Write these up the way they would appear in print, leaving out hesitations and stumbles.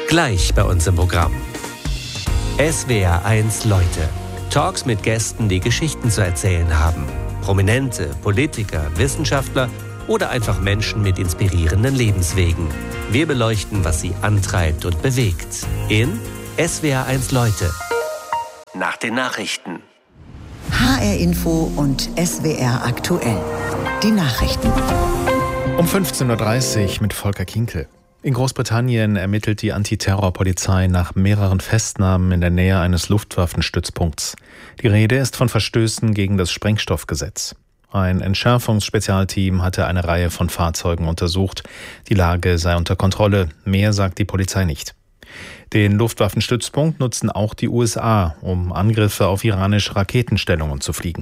Gleich bei uns im Programm. SWR1 Leute. Talks mit Gästen, die Geschichten zu erzählen haben. Prominente, Politiker, Wissenschaftler oder einfach Menschen mit inspirierenden Lebenswegen. Wir beleuchten, was sie antreibt und bewegt. In SWR1 Leute. Nach den Nachrichten. HR Info und SWR aktuell. Die Nachrichten. Um 15.30 Uhr mit Volker Kinkel. In Großbritannien ermittelt die Antiterrorpolizei nach mehreren Festnahmen in der Nähe eines Luftwaffenstützpunkts. Die Rede ist von Verstößen gegen das Sprengstoffgesetz. Ein Entschärfungsspezialteam hatte eine Reihe von Fahrzeugen untersucht. Die Lage sei unter Kontrolle. Mehr sagt die Polizei nicht. Den Luftwaffenstützpunkt nutzen auch die USA, um Angriffe auf iranische Raketenstellungen zu fliegen.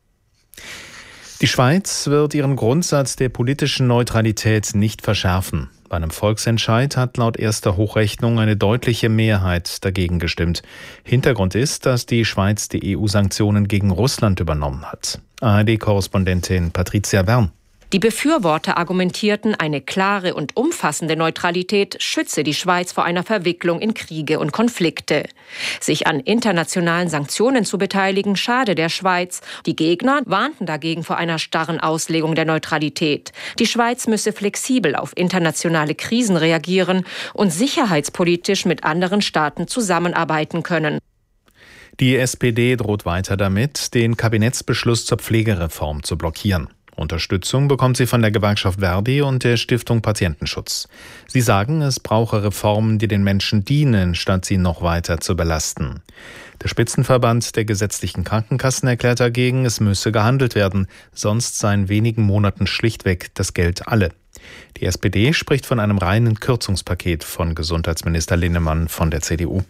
Die Schweiz wird ihren Grundsatz der politischen Neutralität nicht verschärfen. Bei einem Volksentscheid hat laut erster Hochrechnung eine deutliche Mehrheit dagegen gestimmt. Hintergrund ist, dass die Schweiz die EU-Sanktionen gegen Russland übernommen hat. ARD-Korrespondentin Patricia Bern. Die Befürworter argumentierten, eine klare und umfassende Neutralität schütze die Schweiz vor einer Verwicklung in Kriege und Konflikte. Sich an internationalen Sanktionen zu beteiligen, schade der Schweiz. Die Gegner warnten dagegen vor einer starren Auslegung der Neutralität. Die Schweiz müsse flexibel auf internationale Krisen reagieren und sicherheitspolitisch mit anderen Staaten zusammenarbeiten können. Die SPD droht weiter damit, den Kabinettsbeschluss zur Pflegereform zu blockieren. Unterstützung bekommt sie von der Gewerkschaft Verdi und der Stiftung Patientenschutz. Sie sagen, es brauche Reformen, die den Menschen dienen, statt sie noch weiter zu belasten. Der Spitzenverband der gesetzlichen Krankenkassen erklärt dagegen, es müsse gehandelt werden, sonst sei in wenigen Monaten schlichtweg das Geld alle. Die SPD spricht von einem reinen Kürzungspaket von Gesundheitsminister Linnemann von der CDU.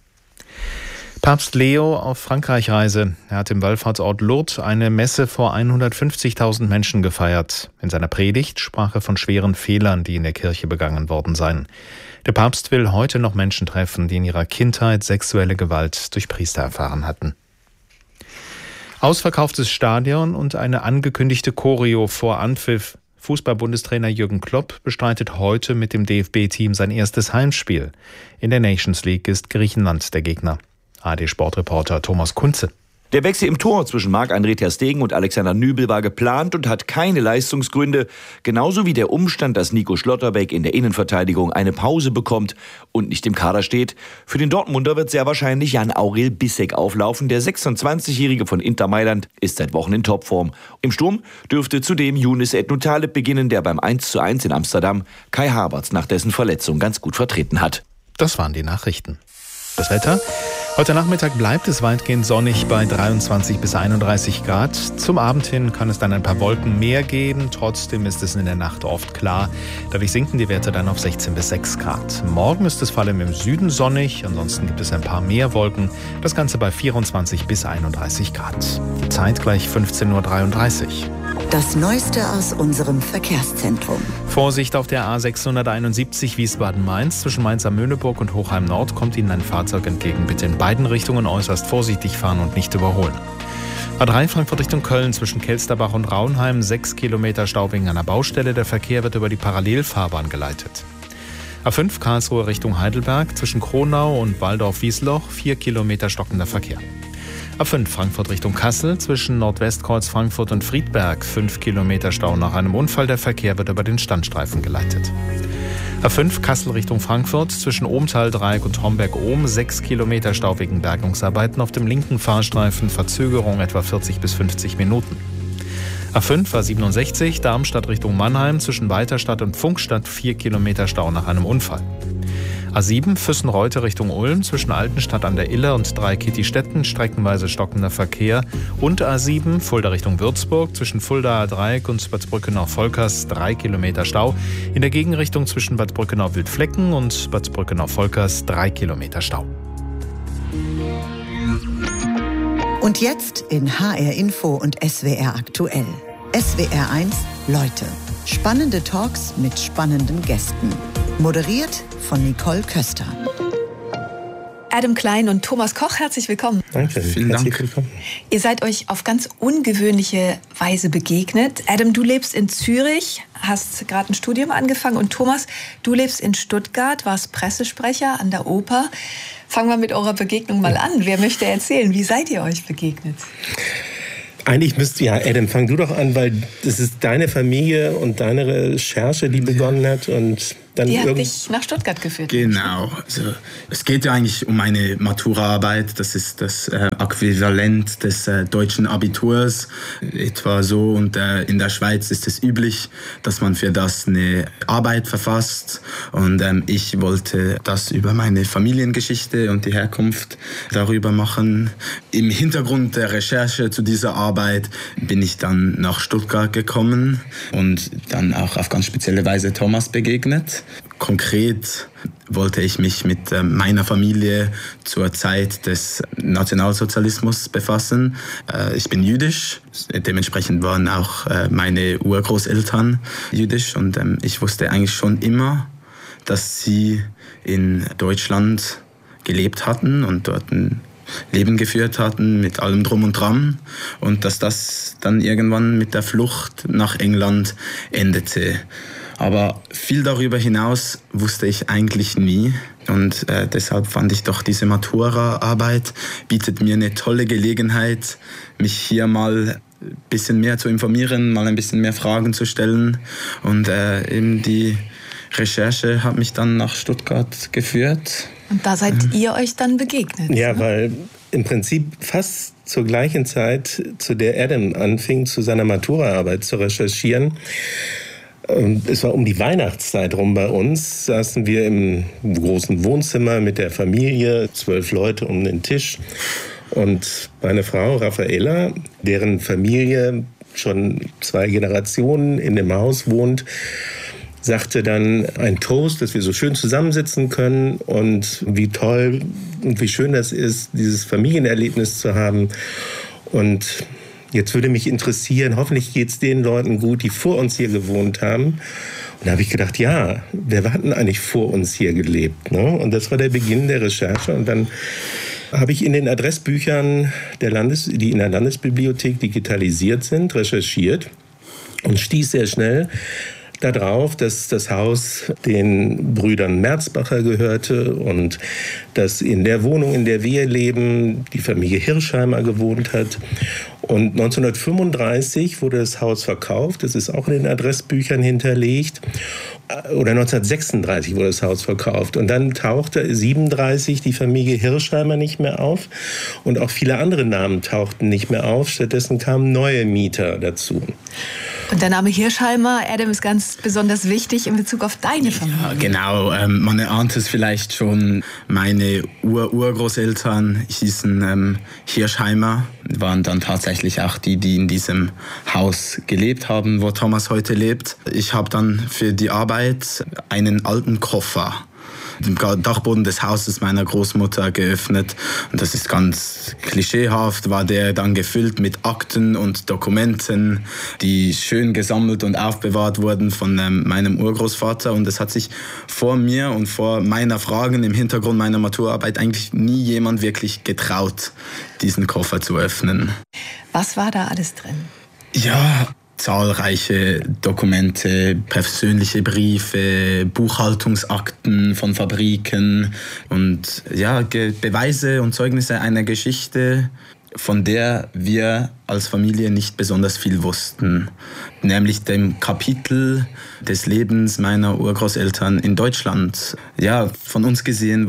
Papst Leo auf Frankreich-Reise. Er hat im Wallfahrtsort Lourdes eine Messe vor 150.000 Menschen gefeiert. In seiner Predigt sprach er von schweren Fehlern, die in der Kirche begangen worden seien. Der Papst will heute noch Menschen treffen, die in ihrer Kindheit sexuelle Gewalt durch Priester erfahren hatten. Ausverkauftes Stadion und eine angekündigte Choreo vor Anpfiff. Fußball-Bundestrainer Jürgen Klopp bestreitet heute mit dem DFB-Team sein erstes Heimspiel. In der Nations League ist Griechenland der Gegner. ARD-Sportreporter Thomas Kunze. Der Wechsel im Tor zwischen Marc-André ter Stegen und Alexander Nübel war geplant und hat keine Leistungsgründe. Genauso wie der Umstand, dass Nico Schlotterbeck in der Innenverteidigung eine Pause bekommt und nicht im Kader steht. Für den Dortmunder wird sehr wahrscheinlich Jan-Aurel Bissek auflaufen. Der 26-Jährige von Inter Mailand ist seit Wochen in Topform. Im Sturm dürfte zudem Younes Ednutalev beginnen, der beim 1:1 in Amsterdam Kai Havertz nach dessen Verletzung ganz gut vertreten hat. Das waren die Nachrichten. Das Wetter? Heute Nachmittag bleibt es weitgehend sonnig bei 23 bis 31 Grad. Zum Abend hin kann es dann ein paar Wolken mehr geben. Trotzdem ist es in der Nacht oft klar. Dadurch sinken die Werte dann auf 16 bis 6 Grad. Morgen ist es vor allem im Süden sonnig. Ansonsten gibt es ein paar mehr Wolken. Das Ganze bei 24 bis 31 Grad. Die Zeit gleich 15.33 Uhr. Das Neueste aus unserem Verkehrszentrum. Vorsicht auf der A671 Wiesbaden-Mainz. Zwischen Mainz-Amöneburg und Hochheim-Nord kommt Ihnen ein Fahrzeug entgegen. Bitte in beiden Richtungen äußerst vorsichtig fahren und nicht überholen. A3 Frankfurt Richtung Köln zwischen Kelsterbach und Raunheim. 6 Kilometer Stau wegen einer Baustelle. Der Verkehr wird über die Parallelfahrbahn geleitet. A5 Karlsruhe Richtung Heidelberg zwischen Kronau und Waldorf-Wiesloch. 4 Kilometer stockender Verkehr. A5 Frankfurt Richtung Kassel zwischen Nordwestkreuz Frankfurt und Friedberg. 5 Kilometer Stau nach einem Unfall. Der Verkehr wird über den Standstreifen geleitet. A5 Kassel Richtung Frankfurt zwischen Ohmtal-Dreieck und Homberg-Ohm. 6 Kilometer Stau wegen Bergungsarbeiten auf dem linken Fahrstreifen. Verzögerung etwa 40 bis 50 Minuten. A5 A67 Darmstadt Richtung Mannheim zwischen Weiterstadt und Funkstadt. 4 Kilometer Stau nach einem Unfall. A7 Füssen-Reute Richtung Ulm zwischen Altenstadt an der Iller und Dreikitti-Stetten streckenweise stockender Verkehr und A7 Fulda Richtung Würzburg zwischen Fuldaer Dreieck und Bad Brückenau-Volkers 3 Kilometer Stau. In der Gegenrichtung zwischen Bad Brückenau-Wildflecken und Bad Brückenau-Volkers 3 Kilometer Stau. Und jetzt in HR Info und SWR aktuell. SWR1 Leute. Spannende Talks mit spannenden Gästen. Moderiert von Nicole Köster. Adam Klein und Thomas Koch, herzlich willkommen. Danke, vielen Dank. Willkommen. Ihr seid euch auf ganz ungewöhnliche Weise begegnet. Adam, du lebst in Zürich, hast gerade ein Studium angefangen, und Thomas, du lebst in Stuttgart, warst Pressesprecher an der Oper. Fangen wir mit eurer Begegnung mal an. Wer möchte erzählen? Wie seid ihr euch begegnet? Eigentlich Adam, fang du doch an, weil das ist deine Familie und deine Recherche, die begonnen hat. Und dann die hat dich nach Stuttgart geführt. Genau. Also, es geht ja eigentlich um eine Maturaarbeit. Das ist das Äquivalent des deutschen Abiturs. Etwa so. Und in der Schweiz ist es üblich, dass man für das eine Arbeit verfasst. Und ich wollte das über meine Familiengeschichte und die Herkunft darüber machen. Im Hintergrund der Recherche zu dieser Arbeit bin ich dann nach Stuttgart gekommen und dann auch auf ganz spezielle Weise Thomas begegnet. Konkret wollte ich mich mit meiner Familie zur Zeit des Nationalsozialismus befassen. Ich bin jüdisch, dementsprechend waren auch meine Urgroßeltern jüdisch, und ich wusste eigentlich schon immer, dass sie in Deutschland gelebt hatten und dort ein Leben geführt hatten mit allem Drum und Dran, und dass das dann irgendwann mit der Flucht nach England endete. Aber viel darüber hinaus wusste ich eigentlich nie, und deshalb fand ich doch, diese Matura-Arbeit bietet mir eine tolle Gelegenheit, mich hier mal ein bisschen mehr zu informieren, mal ein bisschen mehr Fragen zu stellen, und eben die Recherche hat mich dann nach Stuttgart geführt. Und da seid ihr euch dann begegnet? Ja, weil im Prinzip fast zur gleichen Zeit, zu der Adam anfing, zu seiner Maturaarbeit zu recherchieren. Es war um die Weihnachtszeit rum bei uns, saßen wir im großen Wohnzimmer mit der Familie, 12 Leute um den Tisch. Und meine Frau Raffaella, deren Familie schon 2 Generationen in dem Haus wohnt, sagte dann ein Toast, dass wir so schön zusammensitzen können und wie toll und wie schön das ist, dieses Familienerlebnis zu haben. Und jetzt würde mich interessieren, hoffentlich geht es den Leuten gut, die vor uns hier gewohnt haben. Und da habe ich gedacht, ja, wer hat denn eigentlich vor uns hier gelebt? Ne? Und das war der Beginn der Recherche. Und dann habe ich in den Adressbüchern, die in der Landesbibliothek digitalisiert sind, recherchiert und stieß sehr schnell darauf, dass das Haus den Brüdern Merzbacher gehörte und dass in der Wohnung, in der wir leben, die Familie Hirschheimer gewohnt hat. Und 1935 wurde das Haus verkauft, das ist auch in den Adressbüchern hinterlegt. Oder 1936 wurde das Haus verkauft. Und dann tauchte 1937 die Familie Hirschheimer nicht mehr auf. Und auch viele andere Namen tauchten nicht mehr auf. Stattdessen kamen neue Mieter dazu. Und der Name Hirschheimer, Adam, ist ganz besonders wichtig in Bezug auf deine Familie. Ja, genau. Man erahnt es vielleicht schon. Meine Urgroßeltern hießen Hirschheimer, waren dann tatsächlich auch die in diesem Haus gelebt haben, wo Thomas heute lebt. Ich habe dann für die Arbeit einen alten Koffer im Dachboden des Hauses meiner Großmutter geöffnet. Und das ist ganz klischeehaft, war der dann gefüllt mit Akten und Dokumenten, die schön gesammelt und aufbewahrt wurden von meinem Urgroßvater. Und es hat sich vor mir und vor meiner Fragen im Hintergrund meiner Maturarbeit eigentlich nie jemand wirklich getraut, diesen Koffer zu öffnen. Was war da alles drin? Ja, zahlreiche Dokumente, persönliche Briefe, Buchhaltungsakten von Fabriken und ja, Beweise und Zeugnisse einer Geschichte, von der wir als Familie nicht besonders viel wussten, nämlich dem Kapitel des Lebens meiner Urgroßeltern in Deutschland. Ja, von uns gesehen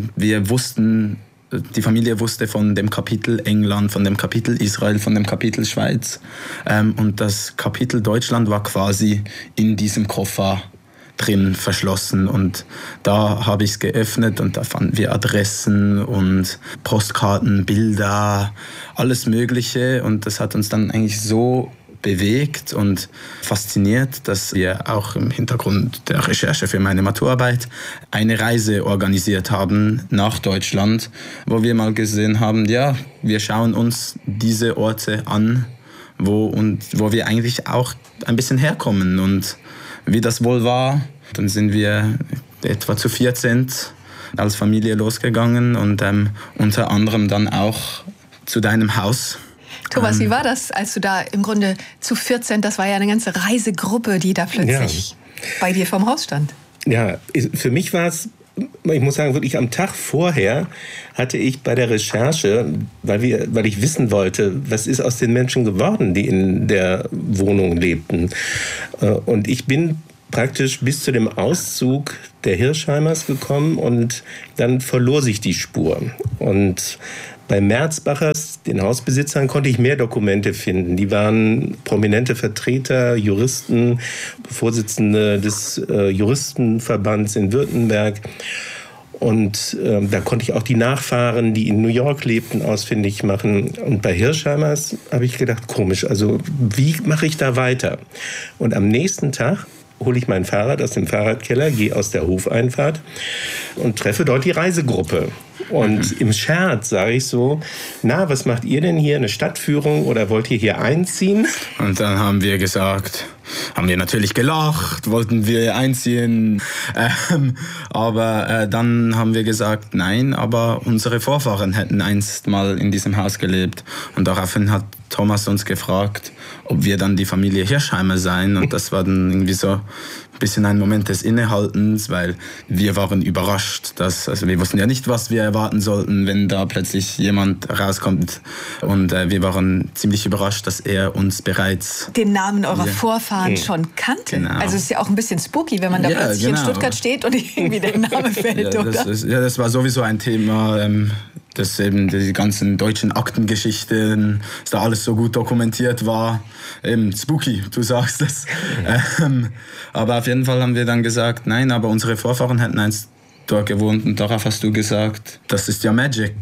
die Familie wusste von dem Kapitel England, von dem Kapitel Israel, von dem Kapitel Schweiz. Und das Kapitel Deutschland war quasi in diesem Koffer drin verschlossen. Und da habe ich es geöffnet und da fanden wir Adressen und Postkarten, Bilder, alles Mögliche. Und das hat uns dann eigentlich so bewegt und fasziniert, dass wir auch im Hintergrund der Recherche für meine Maturarbeit eine Reise organisiert haben nach Deutschland, wo wir mal gesehen haben, ja, wir schauen uns diese Orte an, wo wir eigentlich auch ein bisschen herkommen und wie das wohl war. Dann sind wir etwa zu 14 als Familie losgegangen und unter anderem dann auch zu deinem Haus. Thomas, wie war das, als du da im Grunde zu 14, das war ja eine ganze Reisegruppe, die da plötzlich bei dir vorm Haus stand? Ja, für mich war es, ich muss sagen, wirklich am Tag vorher hatte ich bei der Recherche, weil ich wissen wollte, was ist aus den Menschen geworden, die in der Wohnung lebten. Und ich bin praktisch bis zu dem Auszug der Hirschheimers gekommen und dann verlor sich die Spur. Und bei Merzbachers, den Hausbesitzern, konnte ich mehr Dokumente finden. Die waren prominente Vertreter, Juristen, Vorsitzende des Juristenverbands in Württemberg. Und da konnte ich auch die Nachfahren, die in New York lebten, ausfindig machen. Und bei Hirschheimers habe ich gedacht, komisch, also wie mache ich da weiter? Und am nächsten Tag hole ich mein Fahrrad aus dem Fahrradkeller, gehe aus der Hofeinfahrt und treffe dort die Reisegruppe. Und im Scherz sage ich so, na, was macht ihr denn hier, eine Stadtführung oder wollt ihr hier einziehen? Und dann haben wir natürlich gelacht, wollten wir einziehen, aber dann haben wir gesagt, nein, aber unsere Vorfahren hätten einst mal in diesem Haus gelebt. Und daraufhin hat Thomas uns gefragt, ob wir dann die Familie Hirschheimer seien. Und das war dann irgendwie so ein bisschen ein Moment des Innehaltens, weil wir waren überrascht. Also wir wussten ja nicht, was wir erwarten sollten, wenn da plötzlich jemand rauskommt. Und wir waren ziemlich überrascht, dass er uns bereits den Namen eurer Vorfahren schon kannte. Genau. Also es ist ja auch ein bisschen spooky, wenn man da plötzlich in Stuttgart steht und irgendwie der Name fällt, oder? Das war sowieso ein Thema, dass eben die ganzen deutschen Aktengeschichten, dass da alles so gut dokumentiert war. Eben spooky, du sagst es. Aber auf jeden Fall haben wir dann gesagt, nein, aber unsere Vorfahren hätten einst dort gewohnt. Und darauf hast du gesagt, das ist ja Magic.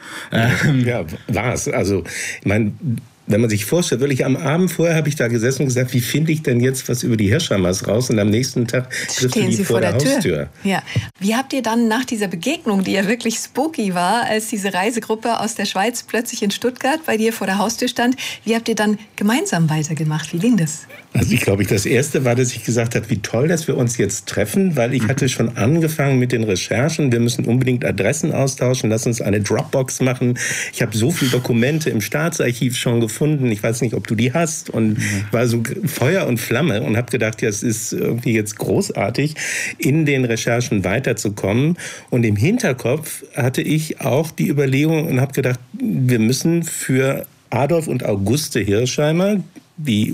Ja, war's. Also, ich meine, wenn man sich vorstellt, wirklich am Abend vorher habe ich da gesessen und gesagt, wie finde ich denn jetzt was über die Hirschheimers raus? Und am nächsten Tag triffst du die vor der Haustür. Ja. Wie habt ihr dann nach dieser Begegnung, die ja wirklich spooky war, als diese Reisegruppe aus der Schweiz plötzlich in Stuttgart bei dir vor der Haustür stand, wie habt ihr dann gemeinsam weitergemacht? Wie ging das? Also ich glaube, das Erste war, dass ich gesagt habe, wie toll, dass wir uns jetzt treffen, weil ich hatte schon angefangen mit den Recherchen. Wir müssen unbedingt Adressen austauschen, lass uns eine Dropbox machen. Ich habe so viele Dokumente im Staatsarchiv schon gefunden. Ich weiß nicht, ob du die hast. Und war so Feuer und Flamme und habe gedacht, ja, es ist irgendwie jetzt großartig, in den Recherchen weiterzukommen. Und im Hinterkopf hatte ich auch die Überlegung und habe gedacht, wir müssen für Adolf und Auguste Hirschheimer, die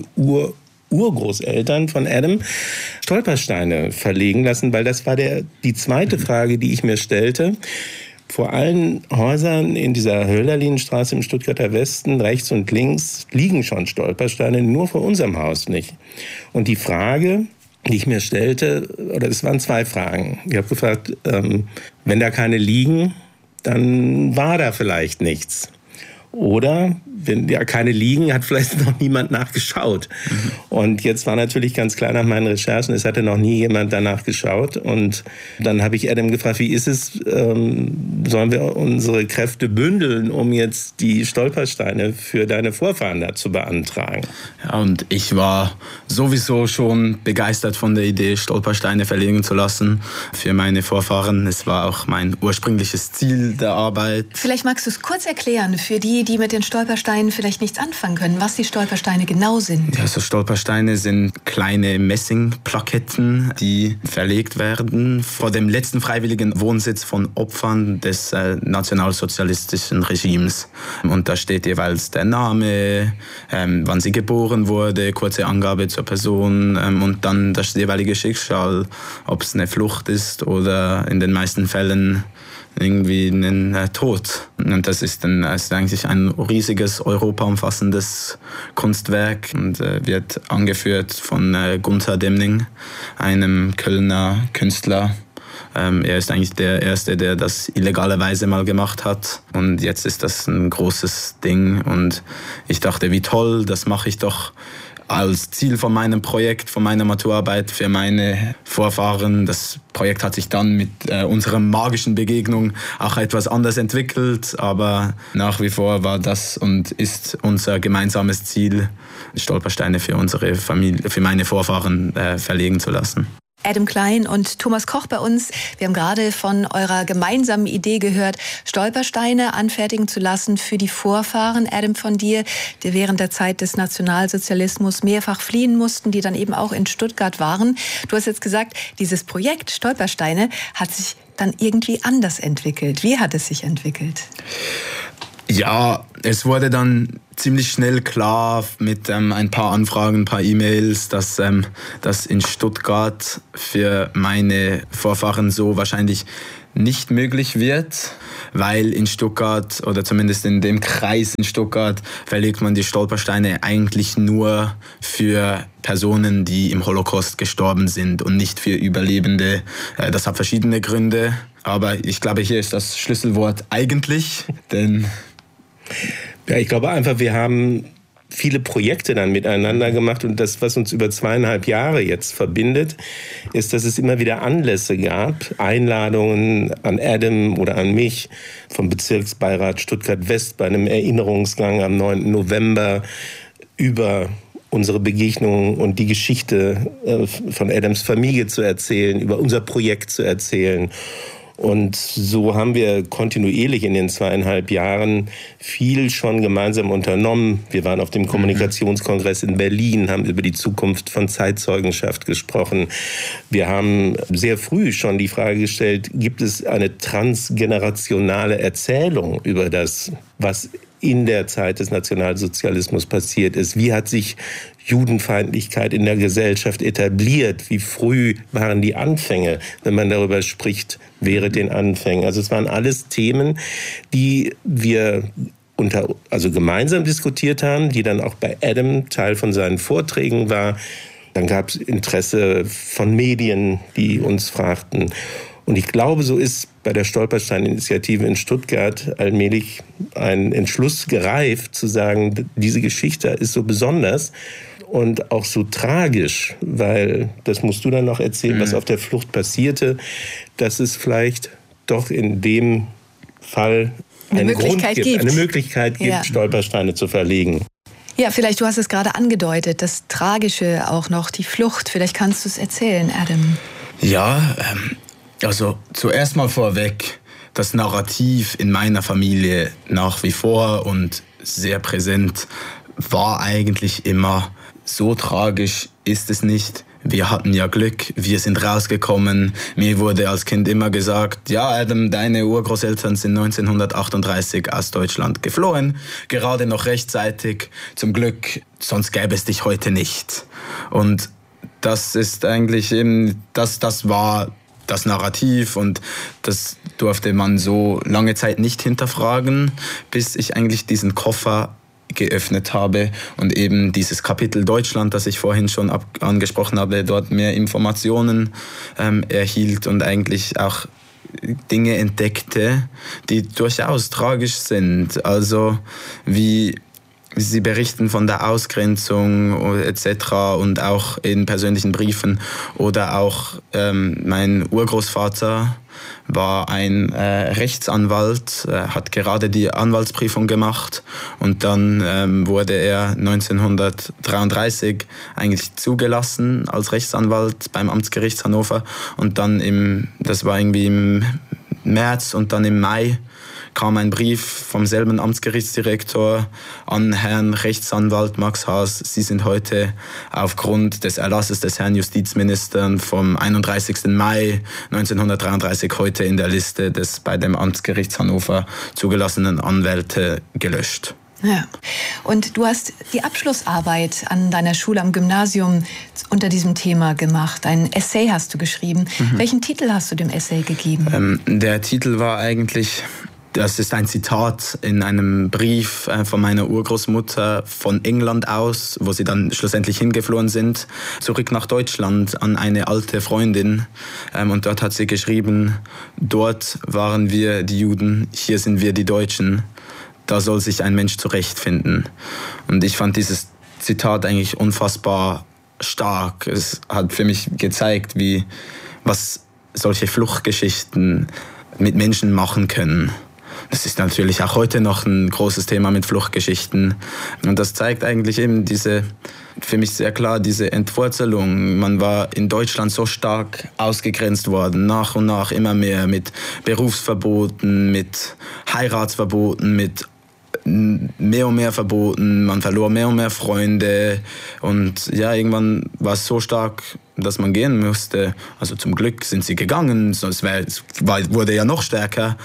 Urgroßeltern von Adam, Stolpersteine verlegen lassen, weil das war die zweite Frage, die ich mir stellte. Vor allen Häusern in dieser Hölderlinstraße im Stuttgarter Westen, rechts und links, liegen schon Stolpersteine, nur vor unserem Haus nicht. Und die Frage, die ich mir stellte, oder es waren zwei Fragen. Ich habe gefragt, wenn da keine liegen, dann war da vielleicht nichts. Oder, wenn ja keine liegen, hat vielleicht noch niemand nachgeschaut. Und jetzt war natürlich ganz klar nach meinen Recherchen, es hatte noch nie jemand danach geschaut. Und dann habe ich Adam gefragt, wie ist es, sollen wir unsere Kräfte bündeln, um jetzt die Stolpersteine für deine Vorfahren da zu beantragen? Ja, und ich war sowieso schon begeistert von der Idee, Stolpersteine verlegen zu lassen für meine Vorfahren. Es war auch mein ursprüngliches Ziel der Arbeit. Vielleicht magst du es kurz erklären für die mit den Stolpersteinen vielleicht nichts anfangen können, was die Stolpersteine genau sind. Ja, so Stolpersteine sind kleine Messingplaketten, die verlegt werden vor dem letzten freiwilligen Wohnsitz von Opfern des nationalsozialistischen Regimes. Und da steht jeweils der Name, wann sie geboren wurde, kurze Angabe zur Person und dann das jeweilige Schicksal, ob es eine Flucht ist oder in den meisten Fällen irgendwie einen Tod. Und das ist eigentlich ein riesiges, europaumfassendes Kunstwerk und wird angeführt von Gunther Demning, einem Kölner Künstler. Er ist eigentlich der Erste, der das illegalerweise mal gemacht hat. Und jetzt ist das ein großes Ding. Und ich dachte, wie toll, das mache ich doch als Ziel von meinem Projekt, von meiner Maturarbeit für meine Vorfahren. Das Projekt hat sich dann mit unserer magischen Begegnung auch etwas anders entwickelt, aber nach wie vor war das und ist unser gemeinsames Ziel, Stolpersteine für unsere Familie, für meine Vorfahren verlegen zu lassen. Adam Klein und Thomas Koch bei uns. Wir haben gerade von eurer gemeinsamen Idee gehört, Stolpersteine anfertigen zu lassen für die Vorfahren, Adam, von dir, die während der Zeit des Nationalsozialismus mehrfach fliehen mussten, die dann eben auch in Stuttgart waren. Du hast jetzt gesagt, dieses Projekt Stolpersteine hat sich dann irgendwie anders entwickelt. Wie hat es sich entwickelt? Ja, es wurde dann ziemlich schnell klar mit ein paar Anfragen, ein paar E-Mails, dass das in Stuttgart für meine Vorfahren so wahrscheinlich nicht möglich wird, weil in Stuttgart oder zumindest in dem Kreis in Stuttgart verlegt man die Stolpersteine eigentlich nur für Personen, die im Holocaust gestorben sind und nicht für Überlebende. Das hat verschiedene Gründe, aber ich glaube, hier ist das Schlüsselwort eigentlich, denn ja, ich glaube einfach, wir haben viele Projekte dann miteinander gemacht und das, was uns über 2,5 Jahre jetzt verbindet, ist, dass es immer wieder Anlässe gab, Einladungen an Adam oder an mich vom Bezirksbeirat Stuttgart-West bei einem Erinnerungsgang am 9. November über unsere Begegnungen und die Geschichte von Adams Familie zu erzählen, über unser Projekt zu erzählen. Und so haben wir kontinuierlich in den 2,5 Jahren viel schon gemeinsam unternommen. Wir waren auf dem Kommunikationskongress in Berlin, haben über die Zukunft von Zeitzeugenschaft gesprochen. Wir haben sehr früh schon die Frage gestellt, gibt es eine transgenerationale Erzählung über das, was in der Zeit des Nationalsozialismus passiert ist? Wie hat sich Judenfeindlichkeit in der Gesellschaft etabliert? Wie früh waren die Anfänge, wenn man darüber spricht, während den Anfängen? Also es waren alles Themen, die wir gemeinsam diskutiert haben, die dann auch bei Adam Teil von seinen Vorträgen war. Dann gab es Interesse von Medien, die uns fragten. Und ich glaube, so ist bei der Stolperstein-Initiative in Stuttgart allmählich ein Entschluss gereift, zu sagen, diese Geschichte ist so besonders und auch so tragisch, weil, das musst du dann noch erzählen, was auf der Flucht passierte, dass es vielleicht doch in dem Fall eine Möglichkeit gibt, Stolpersteine zu verlegen. Ja, vielleicht, du hast es gerade angedeutet, das Tragische auch noch, die Flucht. Vielleicht kannst du es erzählen, Adam. Ja, also zuerst mal vorweg, das Narrativ in meiner Familie nach wie vor und sehr präsent war eigentlich immer, so tragisch ist es nicht. Wir hatten ja Glück, wir sind rausgekommen. Mir wurde als Kind immer gesagt, ja Adam, deine Urgroßeltern sind 1938 aus Deutschland geflohen, gerade noch rechtzeitig, zum Glück, sonst gäbe es dich heute nicht. Und das ist eigentlich eben, das war das Narrativ und das durfte man so lange Zeit nicht hinterfragen, bis ich eigentlich diesen Koffer geöffnet habe und eben dieses Kapitel Deutschland, das ich vorhin schon angesprochen habe, dort mehr Informationen erhielt und eigentlich auch Dinge entdeckte, die durchaus tragisch sind. Also wie Sie berichten von der Ausgrenzung etc. und auch in persönlichen Briefen. Oder auch mein Urgroßvater war ein Rechtsanwalt, hat gerade die Anwaltsprüfung gemacht und dann wurde er 1933 eigentlich zugelassen als Rechtsanwalt beim Amtsgericht Hannover und dann das war irgendwie im März und dann im Mai kam ein Brief vom selben Amtsgerichtsdirektor an Herrn Rechtsanwalt Max Haas. Sie sind heute aufgrund des Erlasses des Herrn Justizministers vom 31. Mai 1933 heute in der Liste des bei dem Amtsgericht Hannover zugelassenen Anwälte gelöscht. Ja. Und du hast die Abschlussarbeit an deiner Schule am Gymnasium unter diesem Thema gemacht. Ein Essay hast du geschrieben. Welchen Titel hast du dem Essay gegeben? Der Titel war eigentlich... Das ist ein Zitat in einem Brief von meiner Urgroßmutter von England aus, wo sie dann schlussendlich hingeflohen sind, zurück nach Deutschland an eine alte Freundin. Und dort hat sie geschrieben, dort waren wir die Juden, hier sind wir die Deutschen. Da soll sich ein Mensch zurechtfinden. Und ich fand dieses Zitat eigentlich unfassbar stark. Es hat für mich gezeigt, was solche Fluchtgeschichten mit Menschen machen können. Das ist natürlich auch heute noch ein großes Thema mit Fluchtgeschichten. Und das zeigt eigentlich eben für mich sehr klar, diese Entwurzelung. Man war in Deutschland so stark ausgegrenzt worden, nach und nach immer mehr mit Berufsverboten, mit Heiratsverboten, mit mehr und mehr Verboten, man verlor mehr und mehr Freunde und ja, irgendwann war es so stark, dass man gehen musste. Also zum Glück sind sie gegangen, sonst wurde ja noch stärker.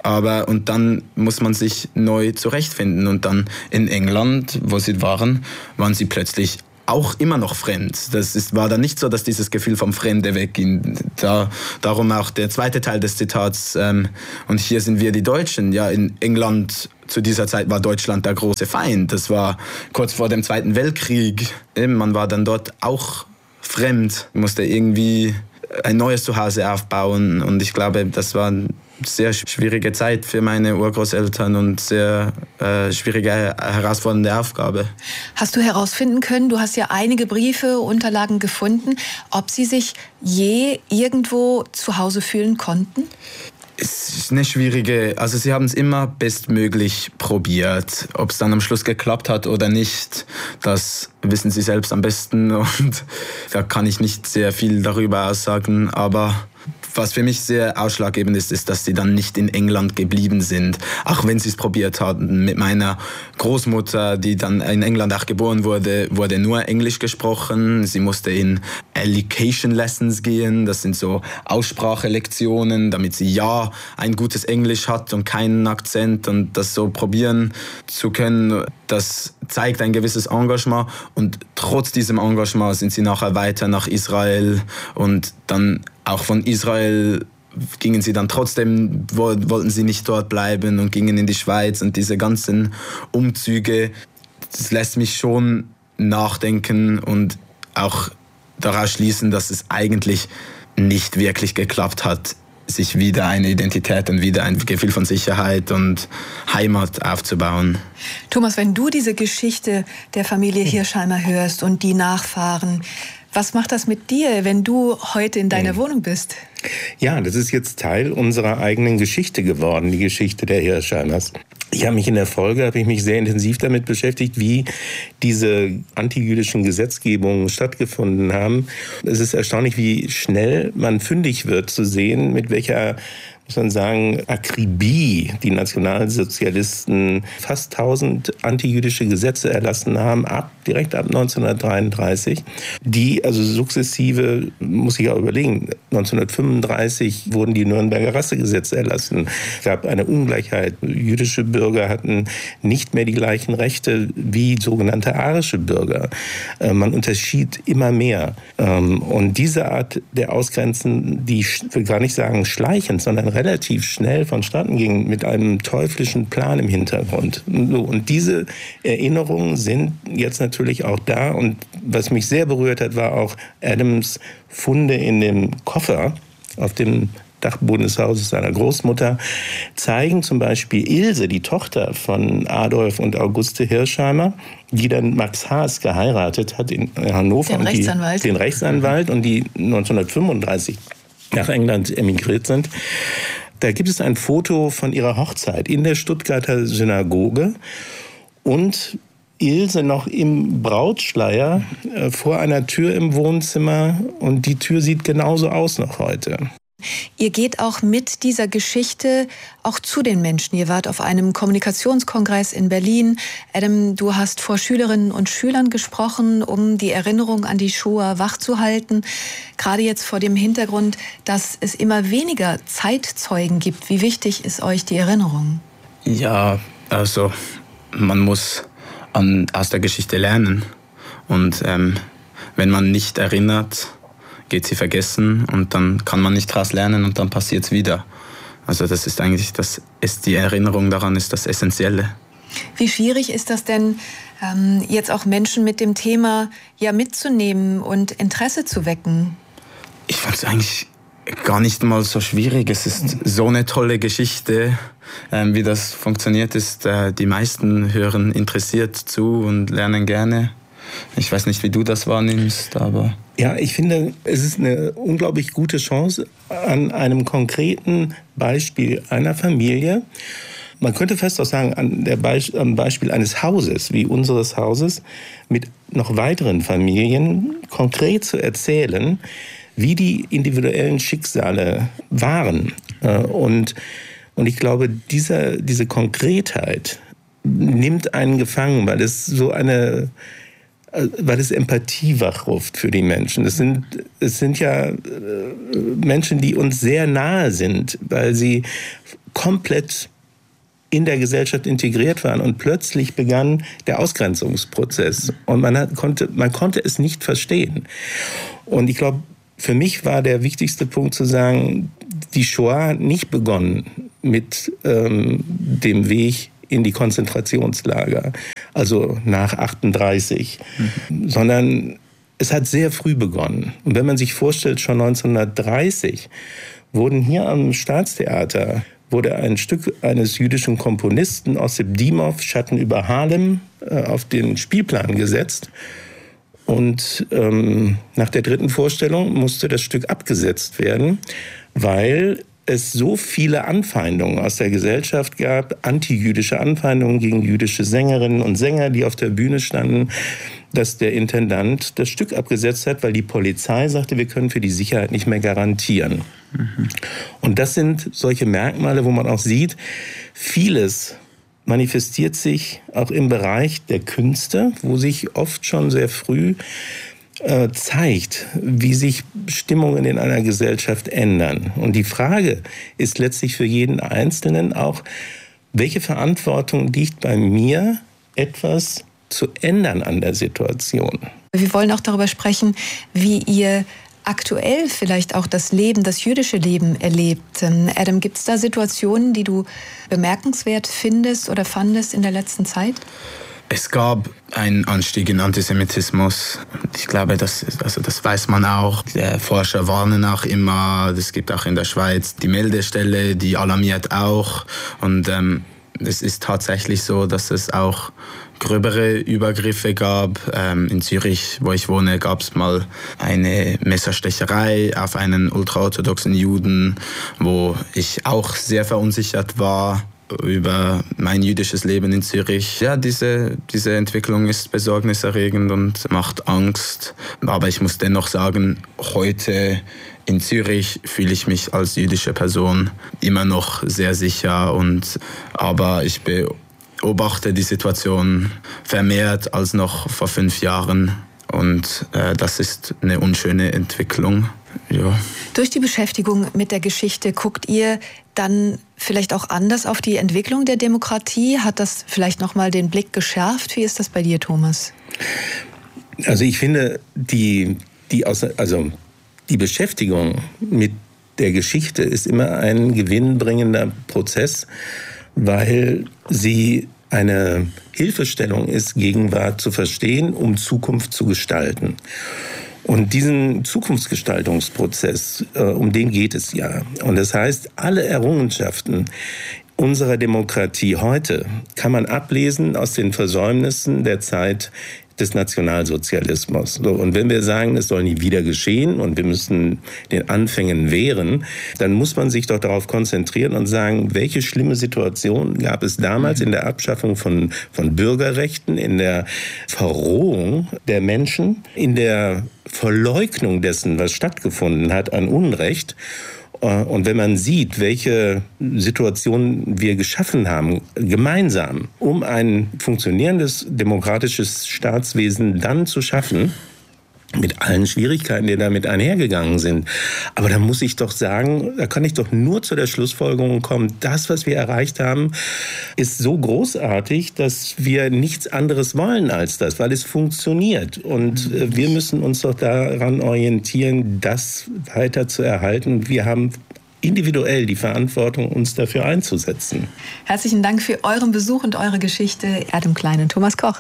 Und dann muss man sich neu zurechtfinden und dann in England, wo sie waren sie plötzlich auch immer noch fremd. War dann nicht so, dass dieses Gefühl vom Fremde wegging. Darum auch der zweite Teil des Zitats. Und hier sind wir die Deutschen. Ja, in England zu dieser Zeit war Deutschland der große Feind. Das war kurz vor dem Zweiten Weltkrieg. Man war dann dort auch fremd, musste irgendwie ein neues Zuhause aufbauen. Und ich glaube, das war eine sehr schwierige Zeit für meine Urgroßeltern und sehr schwierige, herausfordernde Aufgabe. Hast du herausfinden können, du hast ja einige Briefe, Unterlagen gefunden, ob sie sich je irgendwo zu Hause fühlen konnten? Es ist eine schwierige, also sie haben es immer bestmöglich probiert. Ob es dann am Schluss geklappt hat oder nicht, das wissen sie selbst am besten und da kann ich nicht sehr viel darüber aussagen, aber was für mich sehr ausschlaggebend ist, dass sie dann nicht in England geblieben sind. Auch wenn sie es probiert hatten. Mit meiner Großmutter, die dann in England auch geboren wurde, wurde nur Englisch gesprochen. Sie musste in Education Lessons gehen. Das sind so Aussprachelektionen, damit sie ja ein gutes Englisch hat und keinen Akzent und das so probieren zu können. Das zeigt ein gewisses Engagement und trotz diesem Engagement sind sie nachher weiter nach Israel und dann auch von Israel gingen sie dann trotzdem, wollten sie nicht dort bleiben und gingen in die Schweiz und diese ganzen Umzüge, das lässt mich schon nachdenken und auch daraus schließen, dass es eigentlich nicht wirklich geklappt hat, sich wieder eine Identität und wieder ein Gefühl von Sicherheit und Heimat aufzubauen. Thomas, wenn du diese Geschichte der Familie Hirsheimer hörst und die Nachfahren, was macht das mit dir, wenn du heute in deiner Wohnung bist? Ja, das ist jetzt Teil unserer eigenen Geschichte geworden, die Geschichte der Hirsheimers. Ich habe mich in der Folge sehr intensiv damit beschäftigt, wie diese antijüdischen Gesetzgebungen stattgefunden haben. Es ist erstaunlich, wie schnell man fündig wird zu sehen, mit welcher, muss man sagen, Akribie die Nationalsozialisten fast 1000 antijüdische Gesetze erlassen haben, direkt ab 1933, die also sukzessive, muss ich auch überlegen, 1935 wurden die Nürnberger Rassegesetze erlassen. Es gab eine Ungleichheit. Jüdische Bürger hatten nicht mehr die gleichen Rechte wie sogenannte arische Bürger. Man unterschied immer mehr. Und diese Art der Ausgrenzen, die, ich will gar nicht sagen schleichend, sondern relativ schnell vonstatten ging, mit einem teuflischen Plan im Hintergrund. Und diese Erinnerungen sind jetzt natürlich auch da. Und was mich sehr berührt hat, war auch Adams Funde in dem Koffer auf dem Dachboden des Hauses seiner Großmutter, zeigen zum Beispiel Ilse, die Tochter von Adolf und Auguste Hirsheimer, die dann Max Haas geheiratet hat in Hannover. Den Rechtsanwalt und die 1935 nach England emigriert sind. Da gibt es ein Foto von ihrer Hochzeit in der Stuttgarter Synagoge und Ilse noch im Brautschleier vor einer Tür im Wohnzimmer und die Tür sieht genauso aus noch heute. Ihr geht auch mit dieser Geschichte auch zu den Menschen. Ihr wart auf einem Kommunikationskongress in Berlin. Adam, du hast vor Schülerinnen und Schülern gesprochen, um die Erinnerung an die Shoah wachzuhalten. Gerade jetzt vor dem Hintergrund, dass es immer weniger Zeitzeugen gibt. Wie wichtig ist euch die Erinnerung? Ja, also man muss aus der Geschichte lernen. Und wenn man nicht erinnert, geht sie vergessen und dann kann man nicht daraus lernen und dann passiert es wieder. Also das ist eigentlich, die Erinnerung daran ist das Essentielle. Wie schwierig ist das denn, jetzt auch Menschen mit dem Thema mitzunehmen und Interesse zu wecken? Ich fand es eigentlich gar nicht mal so schwierig. Es ist so eine tolle Geschichte, wie das funktioniert ist. Die meisten hören interessiert zu und lernen gerne. Ich weiß nicht, wie du das wahrnimmst, aber... Ja, ich finde, es ist eine unglaublich gute Chance, an einem konkreten Beispiel einer Familie Man könnte fast auch sagen, am Beispiel eines Hauses, wie unseres Hauses, mit noch weiteren Familien konkret zu erzählen, wie die individuellen Schicksale waren. Und ich glaube, diese Konkretheit nimmt einen gefangen, weil es Empathie wachruft für die Menschen. Es sind ja Menschen, die uns sehr nahe sind, weil sie komplett in der Gesellschaft integriert waren und plötzlich begann der Ausgrenzungsprozess und man konnte es nicht verstehen. Und ich glaube, für mich war der wichtigste Punkt zu sagen, die Shoah hat nicht begonnen mit dem Weg in die Konzentrationslager, also nach 1938, sondern es hat sehr früh begonnen. Und wenn man sich vorstellt, schon 1930 wurden hier am Staatstheater ein Stück eines jüdischen Komponisten, Ossip Dimow, Schatten über Harlem, auf den Spielplan gesetzt. Und nach der 3. Vorstellung musste das Stück abgesetzt werden, weil es so viele Anfeindungen aus der Gesellschaft gab, antijüdische Anfeindungen gegen jüdische Sängerinnen und Sänger, die auf der Bühne standen, dass der Intendant das Stück abgesetzt hat, weil die Polizei sagte, wir können für die Sicherheit nicht mehr garantieren. Und das sind solche Merkmale, wo man auch sieht, vieles manifestiert sich auch im Bereich der Künste, wo sich oft schon sehr früh zeigt, wie sich Stimmungen in einer Gesellschaft ändern. Und die Frage ist letztlich für jeden Einzelnen auch, welche Verantwortung liegt bei mir, etwas zu ändern an der Situation? Wir wollen auch darüber sprechen, wie ihr aktuell vielleicht auch das jüdische Leben erlebt. Adam, gibt es da Situationen, die du bemerkenswert findest oder fandest in der letzten Zeit? Es gab einen Anstieg in Antisemitismus. Ich glaube, das weiß man auch. Die Forscher warnen auch immer. Es gibt auch in der Schweiz die Meldestelle, die alarmiert auch. Und es ist tatsächlich so, dass es auch gröbere Übergriffe gab. In Zürich, wo ich wohne, gab es mal eine Messerstecherei auf einen ultraorthodoxen Juden, wo ich auch sehr verunsichert war über mein jüdisches Leben in Zürich. Ja, diese Entwicklung ist besorgniserregend und macht Angst. Aber ich muss dennoch sagen, heute in Zürich fühle ich mich als jüdische Person immer noch sehr sicher. Aber ich beobachte die Situation vermehrt als noch vor 5 Jahren. Und das ist eine unschöne Entwicklung. Ja. Durch die Beschäftigung mit der Geschichte guckt ihr dann vielleicht auch anders auf die Entwicklung der Demokratie? Hat das vielleicht noch mal den Blick geschärft? Wie ist das bei dir, Thomas? Also ich finde, die Beschäftigung mit der Geschichte ist immer ein gewinnbringender Prozess, weil sie eine Hilfestellung ist, Gegenwart zu verstehen, um Zukunft zu gestalten. Und diesen Zukunftsgestaltungsprozess, um den geht es ja. Und das heißt, alle Errungenschaften unserer Demokratie heute kann man ablesen aus den Versäumnissen der Zeit des Nationalsozialismus. So, und wenn wir sagen, es soll nie wieder geschehen und wir müssen den Anfängen wehren, dann muss man sich doch darauf konzentrieren und sagen, welche schlimme Situation gab es damals in der Abschaffung von Bürgerrechten, in der Verrohung der Menschen, in der Verleugnung dessen, was stattgefunden hat an Unrecht. Und wenn man sieht, welche Situationen wir geschaffen haben, gemeinsam, um ein funktionierendes demokratisches Staatswesen dann zu schaffen, mit allen Schwierigkeiten, die damit einhergegangen sind. Aber da muss ich doch sagen, da kann ich doch nur zu der Schlussfolgerung kommen, das, was wir erreicht haben, ist so großartig, dass wir nichts anderes wollen als das, weil es funktioniert. Und wir müssen uns doch daran orientieren, das weiter zu erhalten. Wir haben individuell die Verantwortung, uns dafür einzusetzen. Herzlichen Dank für euren Besuch und eure Geschichte, Adam Klein und Thomas Koch.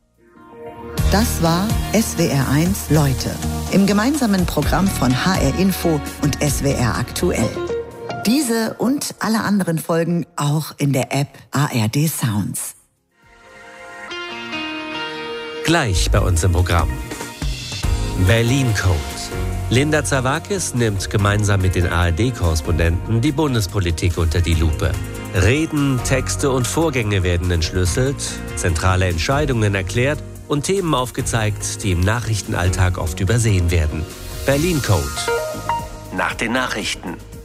Das war SWR1 Leute im gemeinsamen Programm von HR Info und SWR Aktuell. Diese und alle anderen Folgen auch in der App ARD Sounds. Gleich bei uns im Programm. Berlin Code. Linda Zerwakis nimmt gemeinsam mit den ARD-Korrespondenten die Bundespolitik unter die Lupe. Reden, Texte und Vorgänge werden entschlüsselt, zentrale Entscheidungen erklärt und Themen aufgezeigt, die im Nachrichtenalltag oft übersehen werden. Berlin Code. Nach den Nachrichten.